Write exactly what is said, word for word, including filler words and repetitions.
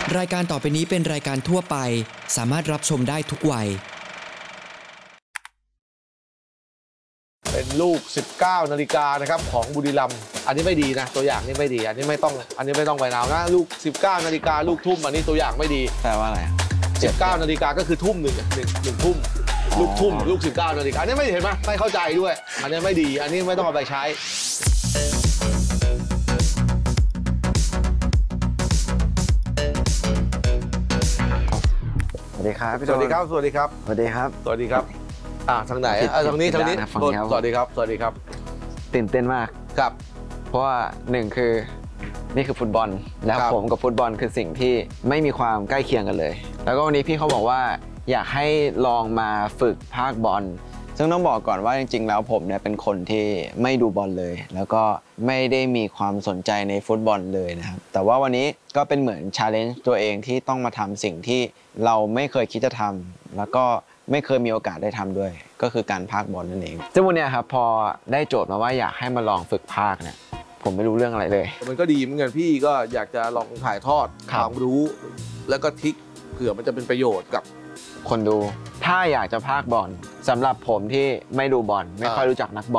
รายการต่อไปนี้เป็นรายการทั่วไปสามารถรับชมได้ทุกวัยเป็นลูกสิบเก้านาฬิกานะครับของบุรีรัมย์อันนี้ไม่ดีนะตัวอย่างนี้ไม่ดีอันนี้ไม่ต้องอันนี้ไม่ต้องไปนาวนะลูกสิบเก้านาฬิกาลูกทุ่มอันนี้ตัวอย่างไม่ดีแปลว่าอะไรสิบเก้านาฬิกาก็คือทุ่มหนึ่งหนึ่งหนึ่งทุ่มลูกทุ่มลูกสิบเก้านาฬิกาอันนี้ไม่เห็นไหมไม่เข้าใจด้วยอันนี้ไม่ดีอันนี้ไม่ต้องเอาไปใช้สวัสดีครับพี่สวัสดีครับสวัสดีครับสวัสดีครับสวัสดีครับอ่าทางไหนอ่าทางนี้ทางนี้สวัสดีครับสวัสดีครับตื่นเต้นมากครับเพราะว่าหนึ่งคือนี่คือฟุตบอลแล้วผมกับฟุตบอลคือสิ่งที่ไม่มีความใกล้เคียงกันเลยแล้วก็วันนี้พี่เขาบอกว่าอยากให้ลองมาฝึกภาคบอลซึ่งต้องบอกก่อนว่าจริงๆแล้วผมเนี่ยเป็นคนที่ไม่ดูบอลเลยแล้วก็ไม่ได้มีความสนใจในฟุตบอลเลยนะครับแต่ว่าวันนี้ก็เป็นเหมือน challenge ตัวเองที่ต้องมาทำสิ่งที่เราไม่เคยคิดจะทำแล้วก็ไม่เคยมีโอกาสได้ทำด้วยก็คือการพากย์บอลนั่นเองซึ่งวันนี้ครับพอได้โจทย์มาว่าอยากให้มาลองฝึกพากย์เนี่ยผมไม่รู้เรื่องอะไรเลยมันก็ดีเหมือนกันพี่ก็อยากจะลองถ่ายทอดความรู้แล้วก็ทริคเผื่อมันจะเป็นประโยชน์กับคนดูถ้าอยากจะพากย์บอลสำหรับผมที่ไม่ดูบอลไม่ค่อยรู้จักนักบอล